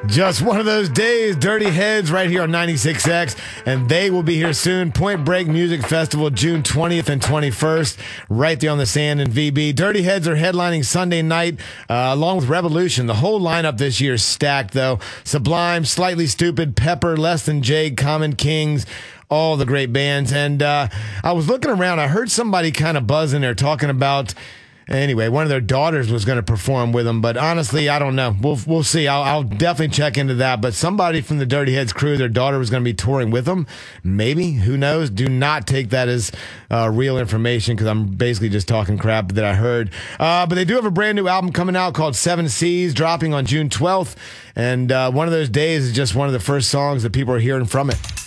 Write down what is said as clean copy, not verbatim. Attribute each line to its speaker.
Speaker 1: Just one of those days, Dirty Heads right here on 96X, and they will be here soon. Point Break Music Festival, June 20th and 21st, right there on the sand in VB. Dirty Heads are headlining Sunday night, along with Revolution. The whole lineup this year is stacked, though. Sublime, Slightly Stupid, Pepper, Less Than Jake, Common Kings, all the great bands. And I was looking around, I heard somebody kind of buzzing there talking about... Anyway, one of their daughters was going to perform with them, but honestly, I don't know. We'll see. I'll definitely check into that. But somebody from the Dirty Heads crew, their daughter was going to be touring with them. Maybe. Who knows? Do not take that as real information because I'm basically just talking crap that I heard. But they do have a brand new album coming out called Seven Seas, dropping on June 12th. And one of those days is just one of the first songs that people are hearing from it.